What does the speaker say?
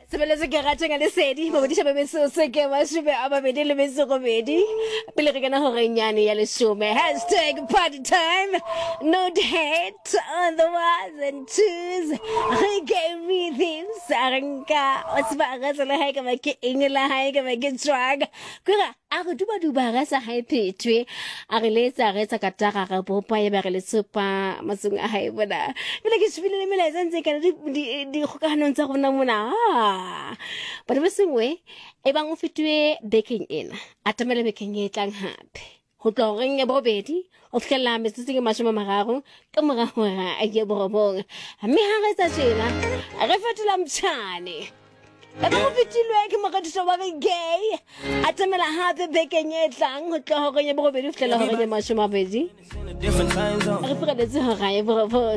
sebeletse ke rateng le sedi mo bodisha be se ke wa shube aba be le be se go bedi pele re kana hore nyane ya lesome #party time no hate on the ones and twos re gave me this aranka o tsba ga tsela ha ka ba ke engela ha ka ba ke drag kura a go duba ga sa ha phethwe a re letsa re tsa ka taga ga bopa e ba re le tsopa masung a ha e bona pele ke shibile le mela tse kana di kgokahanong tsa gona mona ba re sengwe e bang o fitwe baking ena atamele baking e tlang hape go tlo reng ya bobedi o fela metsetse ke mashoma mararo ka mora hora a ke borobong mme ha re tsa tshela re fetela mtshane ka go fitilwe ke mogadiso wa gay atamela hape baking e tlang go tlo reng ya bobedi fela hora ya mashoma mabedi re pregetse hora ya borobong